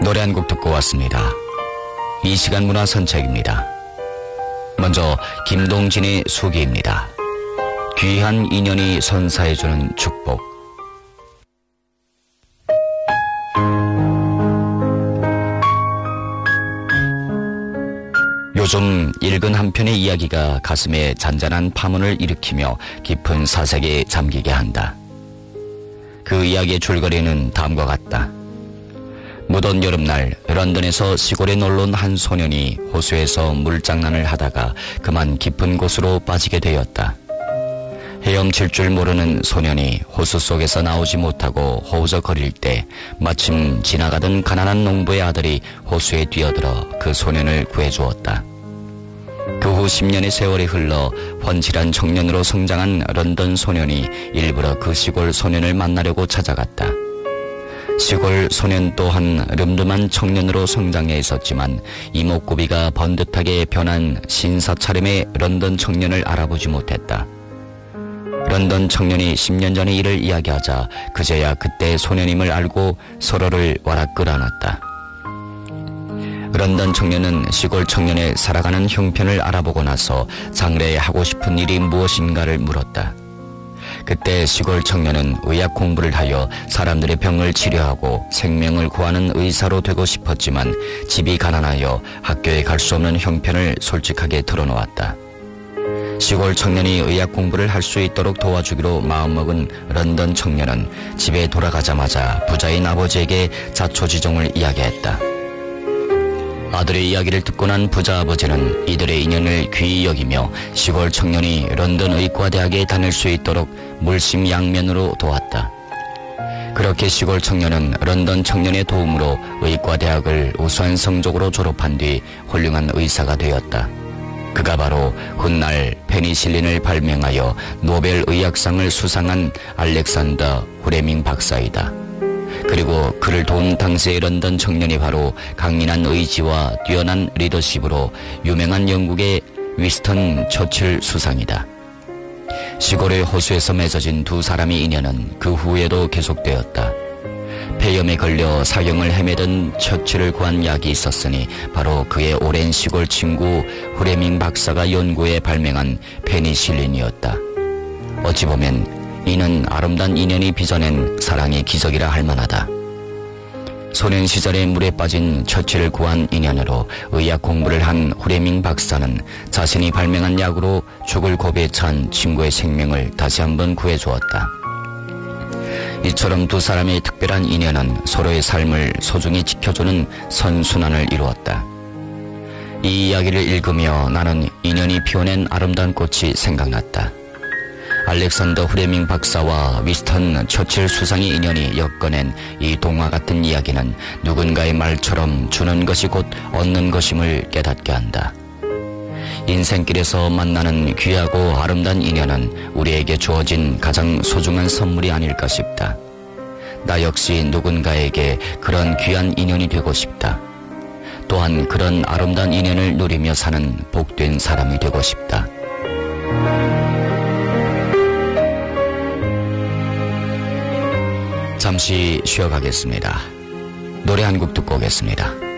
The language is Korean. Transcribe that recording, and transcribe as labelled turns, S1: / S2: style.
S1: 노래 한 곡 듣고 왔습니다. 이 시간 문화 선책입니다. 먼저 김동진의 수기입니다. 귀한 인연이 선사해주는 축복. 요즘 읽은 한 편의 이야기가 가슴에 잔잔한 파문을 일으키며 깊은 사색에 잠기게 한다. 그 이야기의 줄거리는 다음과 같다. 무더운 여름날 런던에서 시골에 놀러 온 한 소년이 호수에서 물장난을 하다가 그만 깊은 곳으로 빠지게 되었다. 헤엄칠 줄 모르는 소년이 호수 속에서 나오지 못하고 허우적거릴 때 마침 지나가던 가난한 농부의 아들이 호수에 뛰어들어 그 소년을 구해주었다. 그 후 10년의 세월이 흘러 훤칠한 청년으로 성장한 런던 소년이 일부러 그 시골 소년을 만나려고 찾아갔다. 시골 소년 또한 름름한 청년으로 성장해 있었지만 이목구비가 번듯하게 변한 신사 차림의 런던 청년을 알아보지 못했다. 런던 청년이 10년 전의 일을 이야기하자 그제야 그때 소년임을 알고 서로를 와락 끌어안았다. 런던 청년은 시골 청년의 살아가는 형편을 알아보고 나서 장래에 하고 싶은 일이 무엇인가를 물었다. 그때 시골 청년은 의학 공부를 하여 사람들의 병을 치료하고 생명을 구하는 의사로 되고 싶었지만 집이 가난하여 학교에 갈 수 없는 형편을 솔직하게 털어놓았다. 시골 청년이 의학 공부를 할 수 있도록 도와주기로 마음먹은 런던 청년은 집에 돌아가자마자 부자인 아버지에게 자초지종을 이야기했다. 아들의 이야기를 듣고 난 부자 아버지는 이들의 인연을 귀히 여기며 시골 청년이 런던 의과대학에 다닐 수 있도록 물심양면으로 도왔다. 그렇게 시골 청년은 런던 청년의 도움으로 의과대학을 우수한 성적으로 졸업한 뒤 훌륭한 의사가 되었다. 그가 바로 훗날 페니실린을 발명하여 노벨 의학상을 수상한 알렉산더 후레밍 박사이다. 그리고 그를 도운 당시의 런던 청년이 바로 강인한 의지와 뛰어난 리더십으로 유명한 영국의 위스턴 처칠 수상이다. 시골의 호수에서 맺어진 두 사람의 인연은 그 후에도 계속되었다. 폐렴에 걸려 사형을 헤매던 처칠을 구한 약이 있었으니 바로 그의 오랜 시골 친구 후레밍 박사가 연구해 발명한 페니실린이었다. 어찌 보면 이는 아름다운 인연이 빚어낸 사랑의 기적이라 할 만하다. 소년 시절에 물에 빠진 처치를 구한 인연으로 의학 공부를 한 후레밍 박사는 자신이 발명한 약으로 죽을 고비에 처한 친구의 생명을 다시 한번 구해주었다. 이처럼 두 사람의 특별한 인연은 서로의 삶을 소중히 지켜주는 선순환을 이루었다. 이 이야기를 읽으며 나는 인연이 피워낸 아름다운 꽃이 생각났다. 알렉산더 후레밍 박사와 위스턴 처칠 수상의 인연이 엮어낸 이 동화 같은 이야기는 누군가의 말처럼 주는 것이 곧 얻는 것임을 깨닫게 한다. 인생길에서 만나는 귀하고 아름다운 인연은 우리에게 주어진 가장 소중한 선물이 아닐까 싶다. 나 역시 누군가에게 그런 귀한 인연이 되고 싶다. 또한 그런 아름다운 인연을 누리며 사는 복된 사람이 되고 싶다. 잠시 쉬어가겠습니다. 노래 한 곡 듣고 오겠습니다.